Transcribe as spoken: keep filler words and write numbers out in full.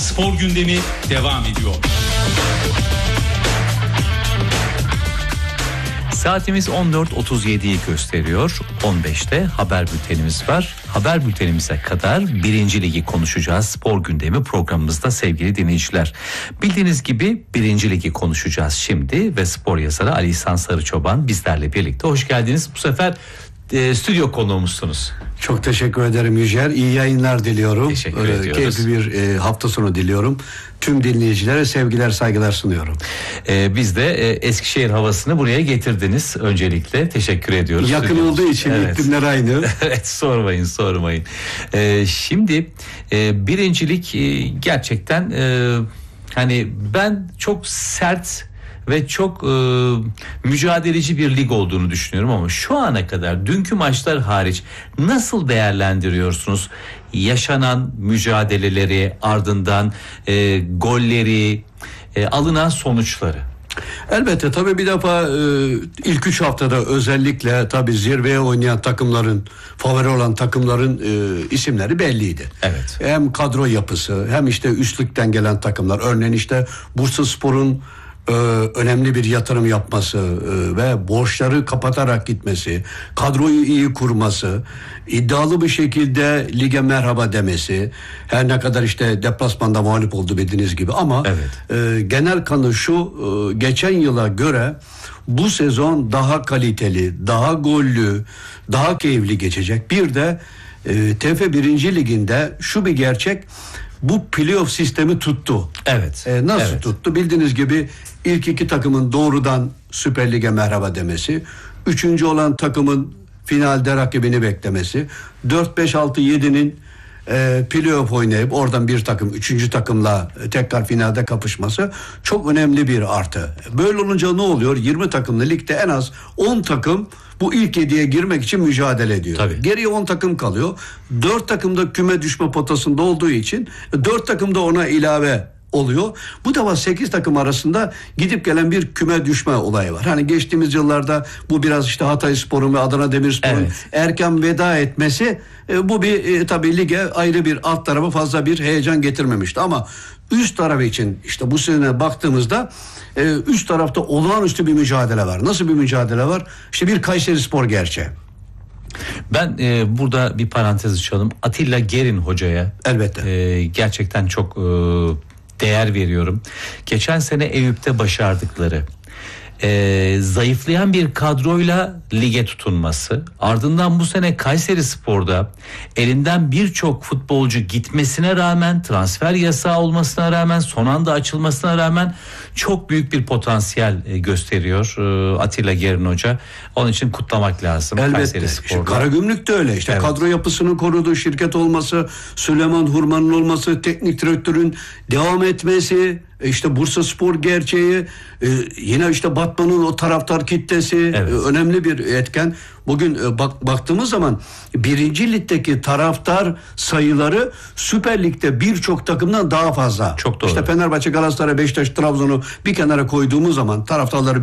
Spor gündemi devam ediyor. Saatimiz on dört otuz yediyi gösteriyor. on beşte haber bültenimiz var. Haber bültenimize kadar birinci Ligi konuşacağız. Spor gündemi programımızda sevgili dinleyiciler. Bildiğiniz gibi birinci Ligi konuşacağız şimdi ve spor yazarı Ali İhsan Sarıçoban bizlerle birlikte. Hoş geldiniz. Bu sefer e, stüdyo konuğumuzsunuz. Çok teşekkür ederim Yücer. İyi yayınlar diliyorum. Teşekkür ee, ediyoruz. Keyifli bir e, hafta sonu diliyorum. Tüm dinleyicilere sevgiler, saygılar sunuyorum. Ee, biz de e, Eskişehir havasını buraya getirdiniz öncelikle. Teşekkür ediyoruz. Yakın Stüdyomuz. olduğu için Evet. iklimler aynı. Evet, sormayın sormayın. Ee, şimdi e, birincilik e, gerçekten e, hani ben çok sert ve çok e, mücadeleci bir lig olduğunu düşünüyorum ama şu ana kadar dünkü maçlar hariç nasıl değerlendiriyorsunuz yaşanan mücadeleleri, ardından e, golleri, e, alınan sonuçları? Elbette tabii bir defa e, ilk üç haftada özellikle tabii zirveye oynayan takımların, favori olan takımların e, isimleri belliydi. Evet. Hem kadro yapısı hem işte üstlükten gelen takımlar. Örneğin işte Bursaspor'un Ee, önemli bir yatırım yapması e, ve borçları kapatarak gitmesi, kadroyu iyi kurması, iddialı bir şekilde lige merhaba demesi, her ne kadar işte deplasmanda mağlup oldu bildiğiniz gibi ama evet. e, genel kanı şu, e, geçen yıla göre bu sezon daha kaliteli, daha gollü, daha keyifli geçecek. Bir de e, T F birinci Ligi'nde şu bir gerçek, bu playoff sistemi tuttu. Evet. E, nasıl evet. tuttu? Bildiğiniz gibi ilk iki takımın doğrudan Süper Lig'e merhaba demesi, üçüncü olan takımın finalde rakibini beklemesi, dört beş altı yedinin e, playoff oynayıp oradan bir takım üçüncü takımla e, tekrar finalde kapışması çok önemli bir artı. Böyle olunca ne oluyor? yirmi takımlı ligde en az on takım bu ilk yediye girmek için mücadele ediyor. Tabii. Geriye on takım kalıyor. dört takım da küme düşme potasında olduğu için dört takım da ona ilave oluyor. Bu defa sekiz takım arasında gidip gelen bir küme düşme olayı var. Hani geçtiğimiz yıllarda bu biraz işte Hatayspor'un ve Adana Demirspor'un evet. erken veda etmesi e, bu bir e, tabii lige ayrı bir alt tarafa fazla bir heyecan getirmemişti ama üst tarafı için işte bu sene baktığımızda e, üst tarafta olağanüstü bir mücadele var. Nasıl bir mücadele var? İşte bir Kayserispor gerçeği. Ben e, burada bir parantez açalım. Atilla Gerin hocaya elbette e, gerçekten çok e, değer veriyorum. Geçen sene Eyüp'te başardıkları, e, zayıflayan bir kadroyla lige tutunması, ardından bu sene Kayserispor'da elinden birçok futbolcu gitmesine rağmen, transfer yasağı olmasına rağmen, son anda açılmasına rağmen çok büyük bir potansiyel e, gösteriyor e, Atilla Gerin Hoca. Onun için kutlamak lazım. Elbette. İşte Karagümrük de öyle. İşte evet. Kadro yapısını korudu, şirket olması, Süleyman Hurman'ın olması, teknik direktörün devam etmesi, işte Bursaspor gerçeği, e, yine işte Batman'ın o taraftar kitlesi evet. e, önemli bir etken. Bugün e, bak, baktığımız zaman birinci ligdeki taraftar sayıları Süper Lig'de birçok takımdan daha fazla. Çok doğru. İşte Fenerbahçe, Galatasaray, Beşiktaş, Trabzon'u bir kenara koyduğumuz zaman taraftarları